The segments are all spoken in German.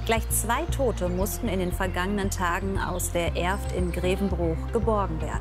Gleich 2 Tote mussten in den vergangenen Tagen aus der Erft in Grevenbruch geborgen werden.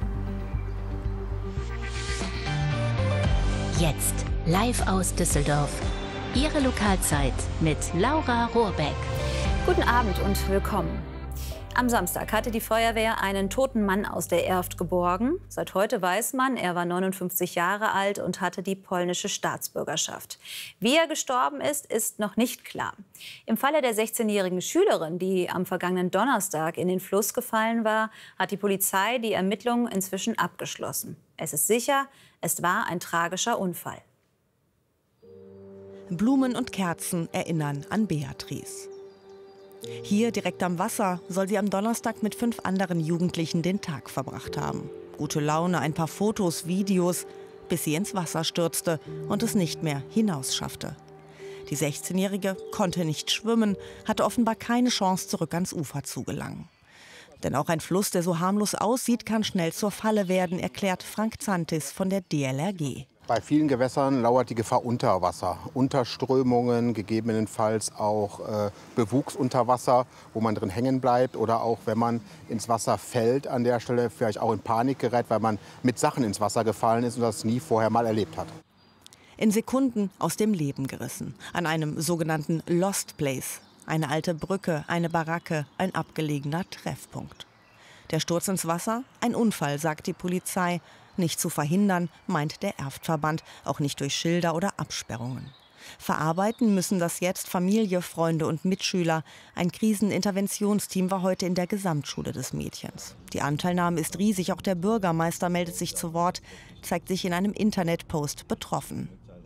Jetzt live aus Düsseldorf. Ihre Lokalzeit mit Laura Rohrbeck. Guten Abend und willkommen. Am Samstag hatte die Feuerwehr einen toten Mann aus der Erft geborgen. Seit heute weiß man, er war 59 Jahre alt und hatte die polnische Staatsbürgerschaft. Wie er gestorben ist, ist noch nicht klar. Im Falle der 16-jährigen Schülerin, die am vergangenen Donnerstag in den Fluss gefallen war, hat die Polizei die Ermittlungen inzwischen abgeschlossen. Es ist sicher, es war ein tragischer Unfall. Blumen und Kerzen erinnern an Beatrice. Hier direkt am Wasser soll sie am Donnerstag mit 5 anderen Jugendlichen den Tag verbracht haben. Gute Laune, ein paar Fotos, Videos, bis sie ins Wasser stürzte und es nicht mehr hinaus schaffte. Die 16-Jährige konnte nicht schwimmen, hatte offenbar keine Chance, zurück ans Ufer zu gelangen. Denn auch ein Fluss, der so harmlos aussieht, kann schnell zur Falle werden, erklärt Frank Zantis von der DLRG. Bei vielen Gewässern lauert die Gefahr unter Wasser. Unterströmungen, gegebenenfalls auch Bewuchs unter Wasser, wo man drin hängen bleibt. Oder auch, wenn man ins Wasser fällt, an der Stelle vielleicht auch in Panik gerät, weil man mit Sachen ins Wasser gefallen ist und das nie vorher mal erlebt hat. In Sekunden aus dem Leben gerissen. An einem sogenannten Lost Place. Eine alte Brücke, eine Baracke, ein abgelegener Treffpunkt. Der Sturz ins Wasser? Ein Unfall, sagt die Polizei. Nicht zu verhindern, meint der Erftverband, auch nicht durch Schilder oder Absperrungen. Verarbeiten müssen das jetzt Familie, Freunde und Mitschüler. Ein Kriseninterventionsteam war heute in der Gesamtschule des Mädchens. Die Anteilnahme ist riesig, auch der Bürgermeister meldet sich zu Wort, zeigt sich in einem Internetpost betroffen.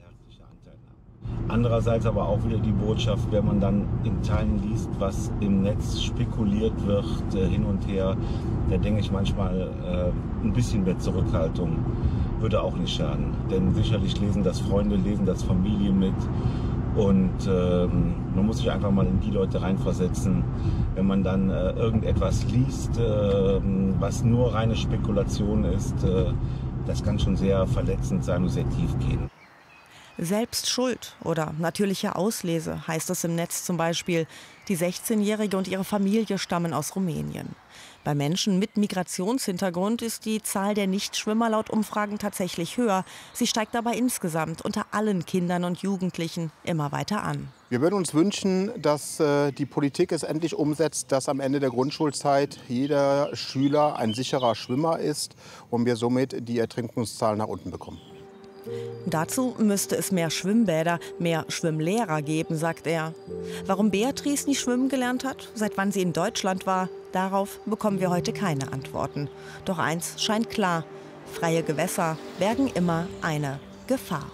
Andererseits aber auch wieder die Botschaft, wenn man dann in Teilen liest, was im Netz spekuliert wird, hin und her, da denke ich manchmal, ein bisschen mehr Zurückhaltung würde auch nicht schaden. Denn sicherlich lesen das Freunde, lesen das Familie mit. Und man muss sich einfach mal in die Leute reinversetzen, wenn man dann irgendetwas liest, was nur reine Spekulation ist. Das kann schon sehr verletzend sein und sehr tief gehen. Selbst Schuld oder natürliche Auslese, heißt es im Netz zum Beispiel. Die 16-Jährige und ihre Familie stammen aus Rumänien. Bei Menschen mit Migrationshintergrund ist die Zahl der Nichtschwimmer laut Umfragen tatsächlich höher. Sie steigt aber insgesamt unter allen Kindern und Jugendlichen immer weiter an. Wir würden uns wünschen, dass die Politik es endlich umsetzt, dass am Ende der Grundschulzeit jeder Schüler ein sicherer Schwimmer ist und wir somit die Ertrinkungszahlen nach unten bekommen. Dazu müsste es mehr Schwimmbäder, mehr Schwimmlehrer geben, sagt er. Warum Beatrice nicht schwimmen gelernt hat, seit wann sie in Deutschland war, darauf bekommen wir heute keine Antworten. Doch eins scheint klar: freie Gewässer bergen immer eine Gefahr.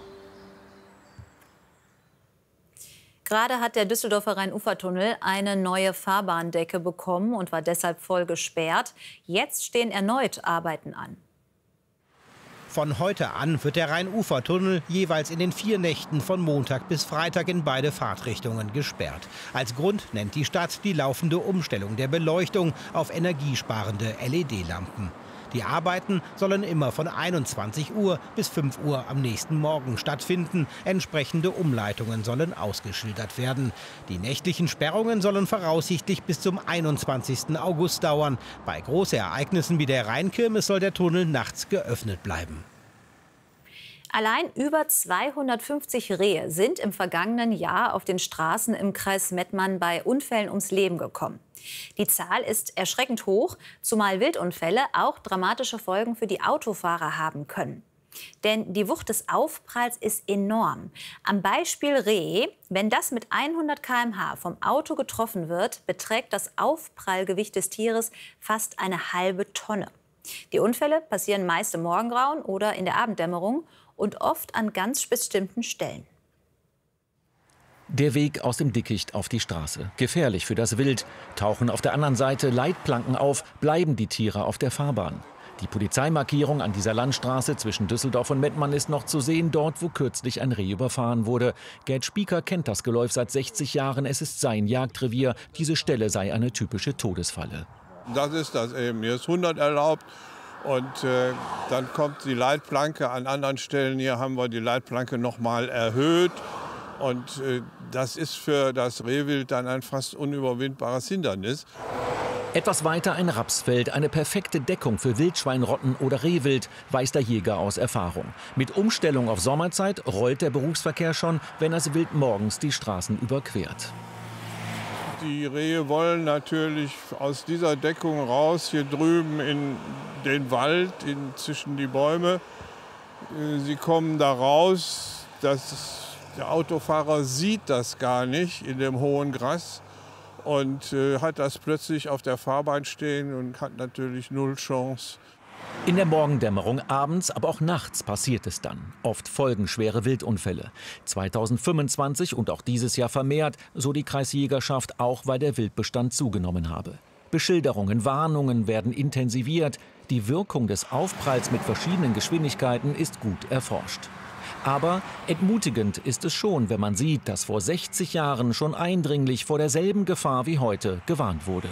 Gerade hat der Düsseldorfer Rhein-Ufer-Tunnel eine neue Fahrbahndecke bekommen und war deshalb voll gesperrt. Jetzt stehen erneut Arbeiten an. Von heute an wird der Rhein-Ufer-Tunnel jeweils in den 4 Nächten von Montag bis Freitag in beide Fahrtrichtungen gesperrt. Als Grund nennt die Stadt die laufende Umstellung der Beleuchtung auf energiesparende LED-Lampen. Die Arbeiten sollen immer von 21 Uhr bis 5 Uhr am nächsten Morgen stattfinden. Entsprechende Umleitungen sollen ausgeschildert werden. Die nächtlichen Sperrungen sollen voraussichtlich bis zum 21. August dauern. Bei Großereignissen wie der Rheinkirmes soll der Tunnel nachts geöffnet bleiben. Allein über 250 Rehe sind im vergangenen Jahr auf den Straßen im Kreis Mettmann bei Unfällen ums Leben gekommen. Die Zahl ist erschreckend hoch, zumal Wildunfälle auch dramatische Folgen für die Autofahrer haben können. Denn die Wucht des Aufpralls ist enorm. Am Beispiel Reh: Wenn das mit 100 km/h vom Auto getroffen wird, beträgt das Aufprallgewicht des Tieres fast eine halbe Tonne. Die Unfälle passieren meist im Morgengrauen oder in der Abenddämmerung und oft an ganz bestimmten Stellen. Der Weg aus dem Dickicht auf die Straße. Gefährlich für das Wild. Tauchen auf der anderen Seite Leitplanken auf, bleiben die Tiere auf der Fahrbahn. Die Polizeimarkierung an dieser Landstraße zwischen Düsseldorf und Mettmann ist noch zu sehen, dort, wo kürzlich ein Reh überfahren wurde. Gerd Spieker kennt das Geläuf seit 60 Jahren. Es ist sein Jagdrevier. Diese Stelle sei eine typische Todesfalle. Das ist das eben. Hier ist 100 erlaubt. Und dann kommt die Leitplanke. An anderen Stellen hier haben wir die Leitplanke noch mal erhöht. Und das ist für das Rehwild dann ein fast unüberwindbares Hindernis. Etwas weiter ein Rapsfeld, eine perfekte Deckung für Wildschweinrotten oder Rehwild, weiß der Jäger aus Erfahrung. Mit Umstellung auf Sommerzeit rollt der Berufsverkehr schon, wenn das Wild morgens die Straßen überquert. Die Rehe wollen natürlich aus dieser Deckung raus, hier drüben in den Wald, zwischen die Bäume. Sie kommen da raus, der Autofahrer sieht das gar nicht in dem hohen Gras. Und hat das plötzlich auf der Fahrbahn stehen und hat natürlich null Chance. In der Morgendämmerung, abends, aber auch nachts passiert es dann. Oft folgen schwere Wildunfälle. 2025 und auch dieses Jahr vermehrt, so die Kreisjägerschaft, auch weil der Wildbestand zugenommen habe. Beschilderungen, Warnungen werden intensiviert. Die Wirkung des Aufpralls mit verschiedenen Geschwindigkeiten ist gut erforscht. Aber entmutigend ist es schon, wenn man sieht, dass vor 60 Jahren schon eindringlich vor derselben Gefahr wie heute gewarnt wurde.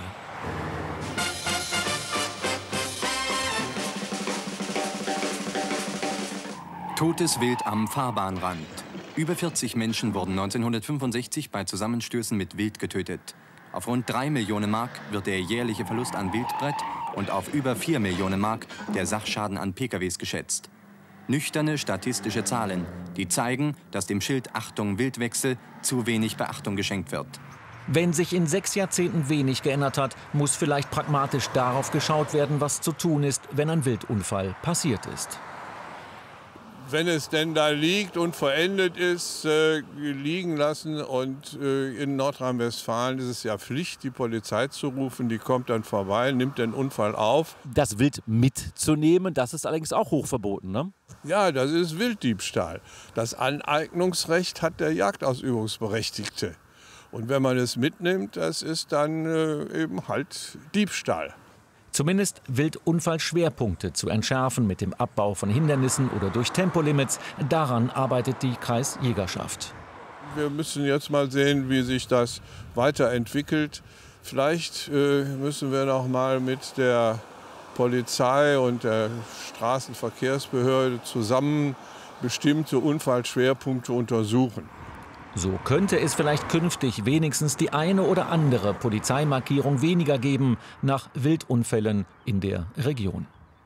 Totes Wild am Fahrbahnrand. Über 40 Menschen wurden 1965 bei Zusammenstößen mit Wild getötet. Auf rund 3 Millionen Mark wird der jährliche Verlust an Wildbret und auf über 4 Millionen Mark der Sachschaden an PKWs geschätzt. Nüchterne statistische Zahlen, die zeigen, dass dem Schild Achtung Wildwechsel zu wenig Beachtung geschenkt wird. Wenn sich in 6 Jahrzehnten wenig geändert hat, muss vielleicht pragmatisch darauf geschaut werden, was zu tun ist, wenn ein Wildunfall passiert ist. Wenn es denn da liegt und verendet ist, liegen lassen. Und in Nordrhein-Westfalen ist es ja Pflicht, die Polizei zu rufen. Die kommt dann vorbei, nimmt den Unfall auf. Das Wild mitzunehmen, das ist allerdings auch hoch verboten, ne? Ja, das ist Wilddiebstahl. Das Aneignungsrecht hat der Jagdausübungsberechtigte. Und wenn man es mitnimmt, das ist dann eben halt Diebstahl. Zumindest Wildunfallschwerpunkte zu entschärfen mit dem Abbau von Hindernissen oder durch Tempolimits, daran arbeitet die Kreisjägerschaft. Wir müssen jetzt mal sehen, wie sich das weiterentwickelt. Vielleicht müssen wir noch mal mit der Polizei und der Straßenverkehrsbehörde zusammen bestimmte Unfallschwerpunkte untersuchen. So könnte es vielleicht künftig wenigstens die eine oder andere Polizeimarkierung weniger geben nach Wildunfällen in der Region.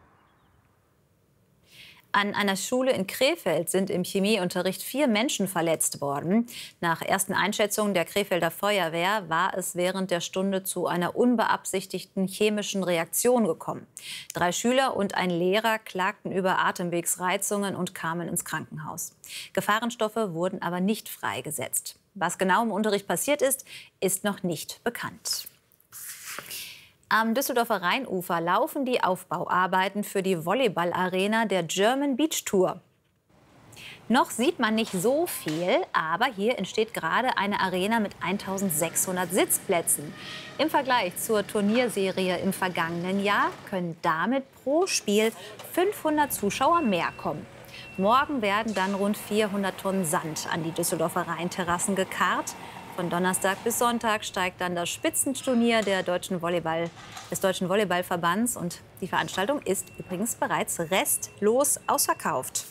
An einer Schule in Krefeld sind im Chemieunterricht 4 Menschen verletzt worden. Nach ersten Einschätzungen der Krefelder Feuerwehr war es während der Stunde zu einer unbeabsichtigten chemischen Reaktion gekommen. 3 Schüler und ein Lehrer klagten über Atemwegsreizungen und kamen ins Krankenhaus. Gefahrenstoffe wurden aber nicht freigesetzt. Was genau im Unterricht passiert ist, ist noch nicht bekannt. Am Düsseldorfer Rheinufer laufen die Aufbauarbeiten für die Volleyballarena der German Beach Tour. Noch sieht man nicht so viel, aber hier entsteht gerade eine Arena mit 1600 Sitzplätzen. Im Vergleich zur Turnierserie im vergangenen Jahr können damit pro Spiel 500 Zuschauer mehr kommen. Morgen werden dann rund 400 Tonnen Sand an die Düsseldorfer Rheinterrassen gekarrt. Von Donnerstag bis Sonntag steigt dann das Spitzenturnier des Deutschen Volleyballverbands. Und die Veranstaltung ist übrigens bereits restlos ausverkauft.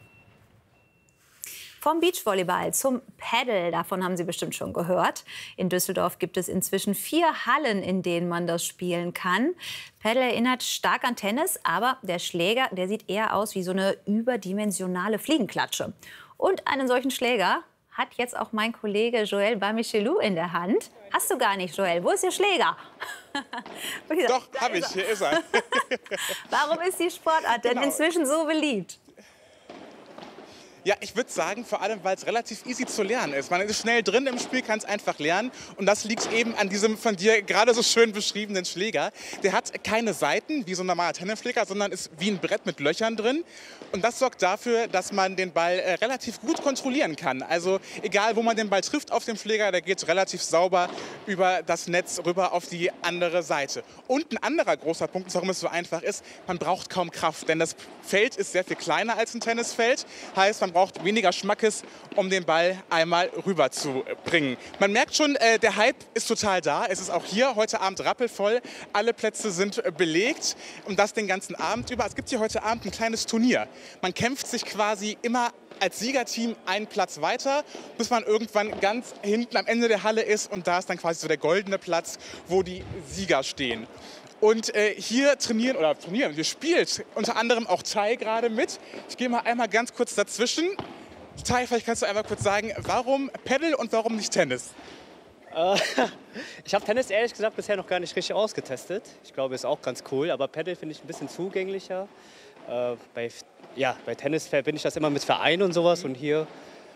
Vom Beachvolleyball zum Paddle, davon haben Sie bestimmt schon gehört. In Düsseldorf gibt es inzwischen 4 Hallen, in denen man das spielen kann. Paddle erinnert stark an Tennis, aber der Schläger, der sieht eher aus wie so eine überdimensionale Fliegenklatsche. Und einen solchen Schläger hat jetzt auch mein Kollege Joël Bamichelou in der Hand. Hast du gar nicht, Joël. Wo ist Ihr Schläger? Doch, habe ich. Hier ist er. Warum ist die Sportart denn inzwischen so beliebt? Ja, ich würde sagen, vor allem, weil es relativ easy zu lernen ist. Man ist schnell drin im Spiel, kann es einfach lernen. Und das liegt eben an diesem von dir gerade so schön beschriebenen Schläger. Der hat keine Seiten, wie so ein normaler Tennisschläger, sondern ist wie ein Brett mit Löchern drin. Und das sorgt dafür, dass man den Ball relativ gut kontrollieren kann. Also egal, wo man den Ball trifft auf dem Schläger, der geht relativ sauber über das Netz rüber auf die andere Seite. Und ein anderer großer Punkt, warum es so einfach ist, man braucht kaum Kraft. Denn das Feld ist sehr viel kleiner als ein Tennisfeld. Heißt, man braucht weniger Schmackes, um den Ball einmal rüber zu bringen. Man merkt schon, der Hype ist total da. Es ist auch hier heute Abend rappelvoll. Alle Plätze sind belegt und das den ganzen Abend über. Es gibt hier heute Abend ein kleines Turnier. Man kämpft sich quasi immer als Siegerteam einen Platz weiter, bis man irgendwann ganz hinten am Ende der Halle ist und da ist dann quasi so der goldene Platz, wo die Sieger stehen. Und hier hier spielt unter anderem auch Tai gerade mit. Ich gehe mal einmal ganz kurz dazwischen. Tai, vielleicht kannst du einmal kurz sagen, warum Paddle und warum nicht Tennis? Ich habe Tennis ehrlich gesagt bisher noch gar nicht richtig ausgetestet. Ich glaube, ist auch ganz cool, aber Paddle finde ich ein bisschen zugänglicher. Bei Tennis verbinde ich das immer mit Vereinen und sowas und hier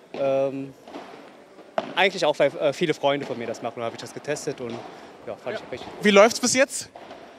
eigentlich auch, weil viele Freunde von mir das machen, habe ich das getestet und ja, fand ich richtig. Wie läuft's bis jetzt?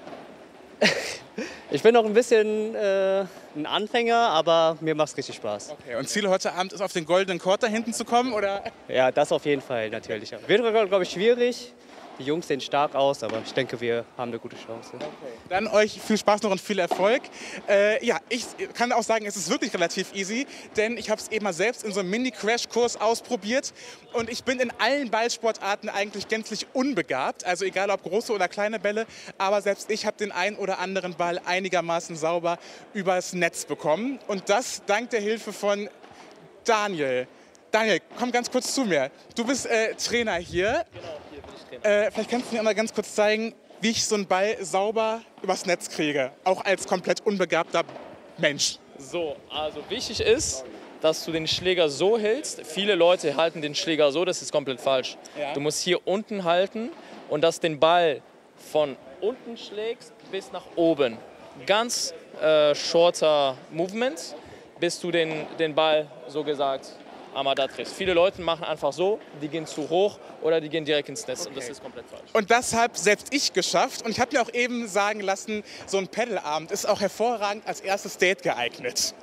Ich bin noch ein bisschen ein Anfänger, aber mir macht es richtig Spaß. Okay, und Ziel heute Abend ist, auf den goldenen Court da hinten zu kommen, oder? Ja, das auf jeden Fall, natürlich. Wird, glaube ich, schwierig. Die Jungs sehen stark aus, aber ich denke, wir haben eine gute Chance. Okay. Dann euch viel Spaß noch und viel Erfolg. Ich kann auch sagen, es ist wirklich relativ easy, denn ich habe es eben mal selbst in so einem Mini-Crash-Kurs ausprobiert und ich bin in allen Ballsportarten eigentlich gänzlich unbegabt, also egal ob große oder kleine Bälle, aber selbst ich habe den einen oder anderen Ball einigermaßen sauber übers Netz bekommen und das dank der Hilfe von Daniel. Daniel, komm ganz kurz zu mir. Du bist Trainer hier. Genau, hier bin ich Trainer. Vielleicht kannst du mir mal ganz kurz zeigen, wie ich so einen Ball sauber übers Netz kriege, auch als komplett unbegabter Mensch. So, also wichtig ist, dass du den Schläger so hältst. Viele Leute halten den Schläger so, das ist komplett falsch. Ja. Du musst hier unten halten und dass den Ball von unten schlägst bis nach oben. Ganz shorter Movement, bis du den Ball so gesagt einmal da triffst. Viele Leute machen einfach so, die gehen zu hoch oder die gehen direkt ins Netz und das ist komplett falsch. Und das habe selbst ich geschafft und ich habe mir auch eben sagen lassen, so ein Paddleabend ist auch hervorragend als erstes Date geeignet.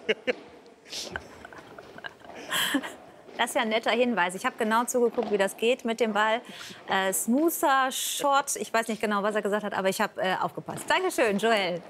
Das ist ja ein netter Hinweis. Ich habe genau zugeguckt, wie das geht mit dem Ball. Smoother Shot, ich weiß nicht genau, was er gesagt hat, aber ich habe aufgepasst. Dankeschön, Joel.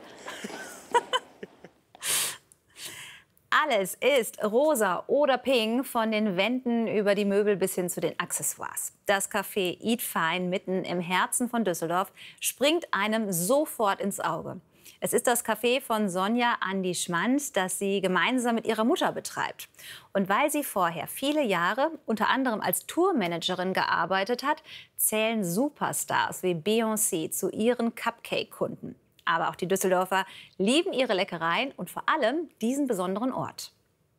Alles ist rosa oder pink, von den Wänden über die Möbel bis hin zu den Accessoires. Das Café Eat Fine mitten im Herzen von Düsseldorf springt einem sofort ins Auge. Es ist das Café von Sonja Andi-Schmand, das sie gemeinsam mit ihrer Mutter betreibt. Und weil sie vorher viele Jahre unter anderem als Tourmanagerin gearbeitet hat, zählen Superstars wie Beyoncé zu ihren Cupcake-Kunden. Aber auch die Düsseldorfer lieben ihre Leckereien und vor allem diesen besonderen Ort.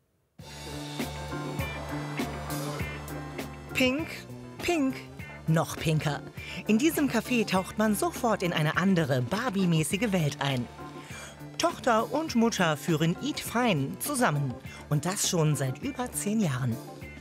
Pink, pink, noch pinker. In diesem Café taucht man sofort in eine andere, Barbie-mäßige Welt ein. Tochter und Mutter führen Eat Fine zusammen. Und das schon seit über 10 Jahren.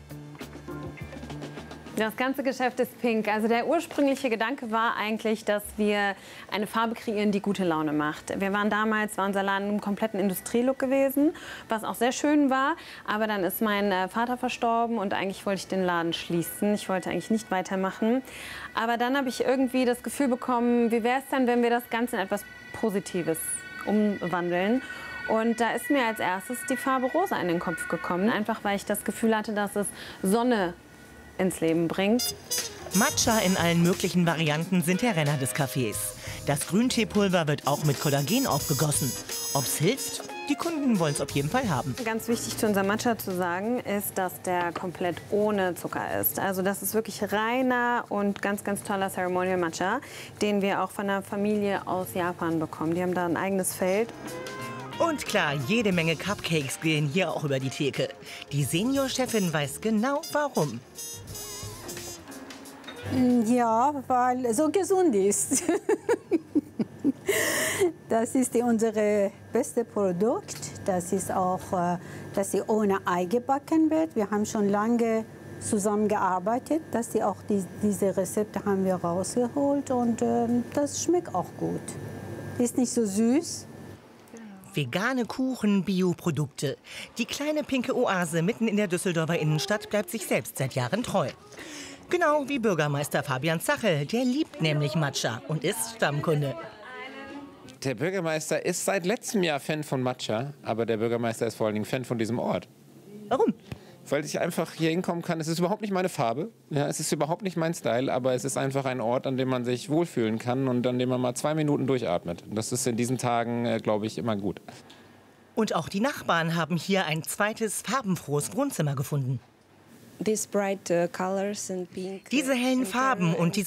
Das ganze Geschäft ist pink. Also der ursprüngliche Gedanke war eigentlich, dass wir eine Farbe kreieren, die gute Laune macht. War unser Laden im kompletten Industrielook gewesen, was auch sehr schön war. Aber dann ist mein Vater verstorben und eigentlich wollte ich den Laden schließen. Ich wollte eigentlich nicht weitermachen. Aber dann habe ich irgendwie das Gefühl bekommen, wie wäre es denn, wenn wir das Ganze in etwas Positives umwandeln? Und da ist mir als erstes die Farbe Rosa in den Kopf gekommen. Einfach weil ich das Gefühl hatte, dass es Sonne ins Leben bringt. Matcha in allen möglichen Varianten sind der Renner des Cafés. Das Grünteepulver wird auch mit Kollagen aufgegossen. Ob's hilft? Die Kunden wollen es auf jeden Fall haben. Ganz wichtig zu unserem Matcha zu sagen, ist, dass der komplett ohne Zucker ist. Also das ist wirklich reiner und ganz, ganz toller Ceremonial Matcha, den wir auch von einer Familie aus Japan bekommen. Die haben da ein eigenes Feld. Und klar, jede Menge Cupcakes gehen hier auch über die Theke. Die Seniorchefin weiß genau, warum. Ja, weil es so gesund ist. Das ist unser bestes Produkt. Das ist auch, dass sie ohne Ei gebacken wird. Wir haben schon lange zusammengearbeitet, dass sie auch diese Rezepte haben wir rausgeholt und das schmeckt auch gut. Ist nicht so süß. Vegane Kuchen, Bioprodukte. Die kleine pinke Oase mitten in der Düsseldorfer Innenstadt bleibt sich selbst seit Jahren treu. Genau wie Bürgermeister Fabian Zachel, der liebt nämlich Matcha und ist Stammkunde. Der Bürgermeister ist seit letztem Jahr Fan von Matcha, aber der Bürgermeister ist vor allen Dingen Fan von diesem Ort. Warum? weil ich einfach hier hinkommen kann. Es ist überhaupt nicht meine Farbe, ja, es ist überhaupt nicht mein Style, aber es ist einfach ein Ort, an dem man sich wohlfühlen kann und an dem man mal 2 Minuten durchatmet. Das ist in diesen Tagen, glaube ich, immer gut. Und auch die Nachbarn haben hier ein zweites farbenfrohes Wohnzimmer gefunden. Diese hellen Farben und